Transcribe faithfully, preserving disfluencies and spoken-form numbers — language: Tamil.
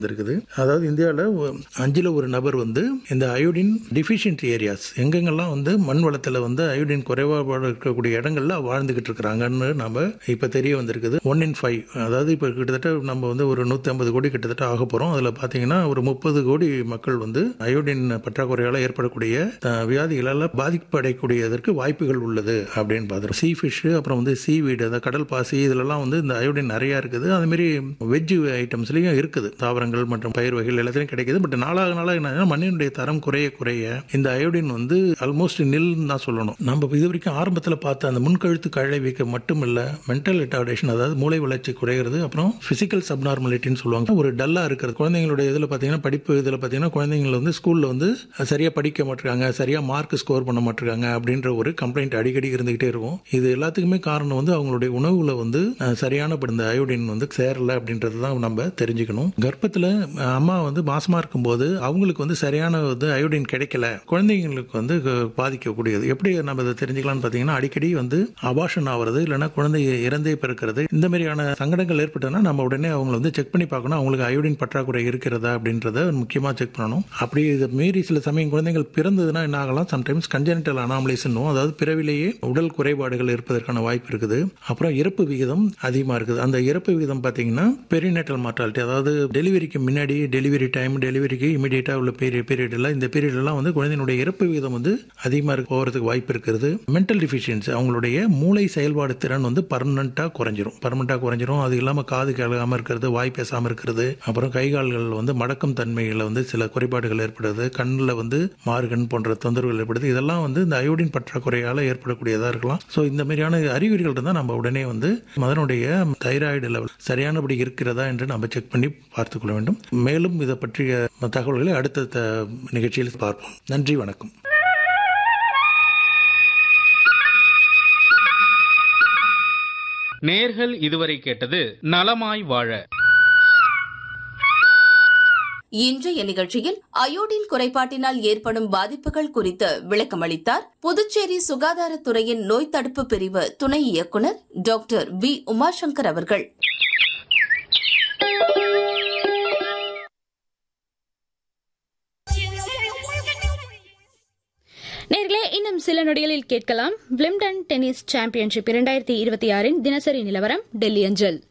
இருக்குது. அதாவது இந்தியாவில் அஞ்சில் ஒரு நபர் வந்து இந்த அயோடின் டிஃபிஷியன்ட் ஏரியாஸ் எங்கெங்கெல்லாம் வந்து மண் வளத்தில் வந்து அயோடின் குறைவாக இருக்கக்கூடிய இடங்கள்ல வாழ்ந்துகிட்டு இருக்கிறாங்கன்னு நம்ம இப்போ தெரிய வந்திருக்குது. ஒன் இன் ஃபைவ், அதாவது இப்போ கிட்டத்தட்ட நம்ம வந்து ஒரு நூற்றி ஐம்பது கோடி கிட்டத்தட்ட ஆக போகிறோம். அதில் பார்த்தீங்கன்னா ஒரு முப்பது கோடி மக்கள் வந்து அயோடின் பற்றாக்குறையால் ஏற்படக்கூடிய வியாதிகளால் பாதிப்படையக்கூடியதற்கு வாய்ப்புகள் உள்ளது அப்படின்னு பார்த்துருக்கோம். சீ ஃபிஷ், அப்புறம் வந்து சீ வீடு, அந்த கடல் பாசி, இதிலெல்லாம் வந்து இந்த அயோடின் நிறையா இருக்குது. அதுமாரி வெஜ் ஐட்டம்ஸ்லையும் இருக்குது. தாவரங்கள் மற்றும் பயிர் வகைகள் எல்லாத்தையும் கிடைக்குது. பட் நாளாக நாளாக என்ன மண்ணினுடைய தரம் குறைய குறைய இந்த அயோடின் வந்து ஆல்மோஸ்ட் நில் தான் சொல்லணும். நம்ம இது வரைக்கும் ஆரம்பத்தில் பார்த்த அந்த முன்கழுத்து கழை வீக்க மட்டும் இல்லை, மென்டல் ரிட்டார்டேஷன், அதாவது மூளை வளர்ச்சி குறைகிறது, அப்புறம் பிசிக்கல் சப்நார்மலிட்டின்னு சொல்லுவாங்க. ஒரு டல்லாக இருக்கிறது குழந்தைங்களுடைய இதில் பார்த்தீங்கன்னா படிப்பு இதில் பார்த்தீங்கன்னா குழந்தைங்களை வந்து ஸ்கூலில் வந்து சரியாக படிக்க மாட்டிருக்காங்க, சரியாக மார்க் ஸ்கோர் பண்ண மாட்டிருக்காங்க அப்படின்ற ஒரு கம்ப்ளைண்ட் அடிக்கடி இருந்துகிட்டே இருக்கும். இது எல்லாத்துக்குமே காரணம் வந்து அவங்களுடைய உணவுல வந்து சரியான இந்த அயோடின் வந்து சேரல அப்படின்றது தான் நம்ம தெரிஞ்சுக்கணும். கர்ப்பத்தில் அம்மா வந்து மாசமா இருக்கும்போது அவங்களுக்கு வந்து சரியான வந்து அயோடின் கிடைக்கல, குழந்தைங்களுக்கு வந்து பாதிக்கக்கூடியது. எப்படி நம்ம இதை தெரிஞ்சுக்கலாம்னு பார்த்தீங்கன்னா, அடிக்கடி வந்து அபார்ஷன் ஆகிறது, இல்லைன்னா குழந்தை இறந்தே பிறக்கிறது, இந்த மாதிரியான சங்கடங்கள் ஏற்பட்டதுன்னா நம்ம உடனே அவங்களை வந்து செக் பண்ணி பார்க்கணும், அவங்களுக்கு அயோடின் பற்றாக்குறை இருக்கிறதா அப்படின்றத முக்கியமாக செக் பண்ணணும். அப்படி இதை மீறி சில சமயம் குழந்தைகள் பிறந்ததுன்னா என்ன ஆகலாம், சம்டைம்ஸ் கன்ஜெனிட்டல் அனாமலிஸ், அதாவது பிறவிலேயே உடல் குறைபாடுகள் இருப்பதற்கான வாய்ப்பு இருக்குது. அப்புறம் இறப்பு விகிதம் அதிகமாக இருக்குது. அந்த இறப்பு விகிதம் பார்த்தீங்கன்னா பெரிநேட்டல் மார்டாலிட்டி, அதாவது டெலிவரிக்கு முன்னாடி, டெலிவரி டைம், டெலிவரிக்கு இமீடியட்டாக உள்ள பீரியட் பீரியடில் இந்த பீரியட்லாம் வந்து குழந்தையினுடைய இறப்பு விகிதம் வந்து அதிகமாக இருக்க போகிறதுக்கு வாய்ப்பு இருக்கிறது. மென்டல் டிஃபிஷியன்சி, அவங்களுடைய மூளை செயல்பாடு திறன் வந்து பர்மனெண்ட்டாக குறைஞ்சிரும் பர்மனெண்ட்டாக குறைஞ்சிரும் அது இல்லாமல் காது கேளாமல் இருக்கிறது, வாய் பேசாமல் இருக்கிறது, அப்புறம் கைகால்கள் வந்து மடக்கும் தன்மையில் வந்து சில குறைபாடுகள் ஏற்படுது, கண்ணில் வந்து மார்கன் போன்ற தொந்தரவுகள் ஏற்படுது. இதெல்லாம் வந்து இந்த அயோடின் பற்றாக்குறையால் ஏற்படக்கூடியதாக இருக்கலாம். ஸோ இந்த மாதிரியான அறிகுறிகள் இருந்தால் நம்ம உடனே வந்து அதனுடைய தைராய்டு லெவல் சரியானபடி இருக்கிறதா என்று நம்ம செக் பண்ணி பார்த்துக்கொள்ள வேண்டும். மேலும் இதை பற்றிய தகவல்களை அடுத்த நிகழ்ச்சியில் பார்ப்போம். நன்றி, வணக்கம். நேர்கள் இதுவரை கேட்டது நலமாய் வாழ. இன்றைய நிகழ்ச்சியில் அயோடின் குறைபாட்டினால் ஏற்படும் பாதிப்புகள் குறித்து விளக்கமளித்தார் புதுச்சேரி சுகாதாரத்துறையின் நோய் தடுப்பு பிரிவு துணை இயக்குநர் டாக்டர் வி உமாசங்கர் அவர்கள். நேர்களே, இன்னும் சில நொடிகளில் கேட்கலாம் விம்பிள்டன் டென்னிஸ் சாம்பியன்ஷிப் இரண்டாயிரத்தி இருபத்தி ஆறின் தினசரி நிலவரம் டெல்லி அஞ்சல்.